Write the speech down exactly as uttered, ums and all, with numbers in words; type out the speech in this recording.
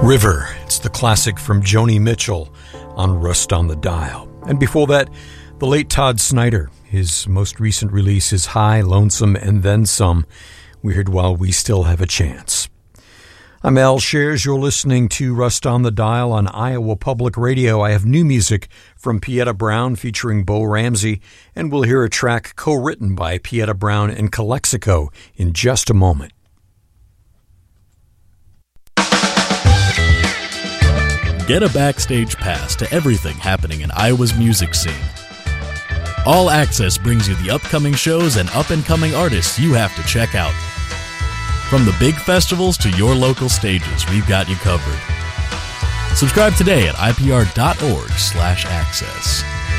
River, it's the classic from Joni Mitchell on Rust on the Dial. And before that, the late Todd Snyder. His most recent release is High, Lonesome, and Then Some. We heard While We Still Have a Chance. I'm Al Shares. You're listening to Rust on the Dial on Iowa Public Radio. I have new music from Pieta Brown featuring Bo Ramsey, and we'll hear a track co-written by Pieta Brown and Calexico in just a moment. Get a backstage pass to everything happening in Iowa's music scene. All Access brings you the upcoming shows and up-and-coming artists you have to check out. From the big festivals to your local stages, we've got you covered. Subscribe today at I P R dot org slash access.